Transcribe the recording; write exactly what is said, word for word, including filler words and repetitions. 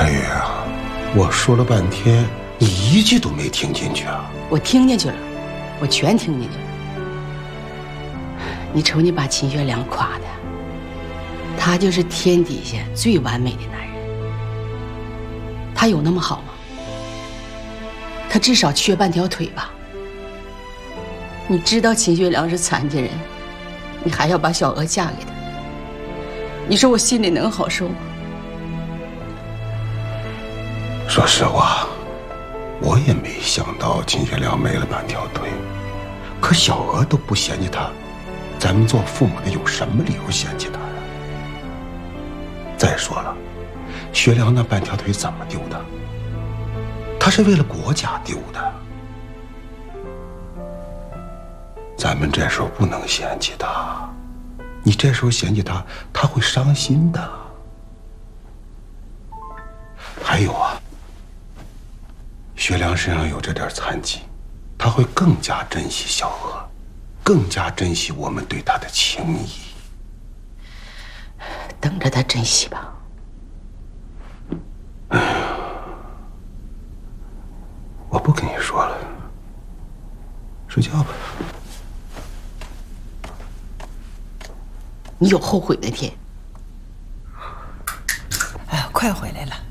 白玉啊，我说了半天，你一句都没听进去啊！ 我听进去了，我全听进去了。你瞅你把秦学良夸的，他就是天底下最完美的男人。他有那么好吗？他至少缺半条腿吧？你知道秦学良是残疾人，你还要把小娥嫁给他，你说我心里能好受吗？ 说实话，我也没想到秦学良没了半条腿，可小娥都不嫌弃他，咱们做父母的有什么理由嫌弃他呀？再说了，学良那半条腿怎么丢的？他是为了国家丢的。咱们这时候不能嫌弃他，你这时候嫌弃他，他会伤心的。还有啊，学良身上有这点残疾，他会更加珍惜小娥，更加珍惜我们对他的情谊。 等着他珍惜吧。 哎呀，我不跟你说了，睡觉吧。 你有后悔那天。 哎呀，快回来了。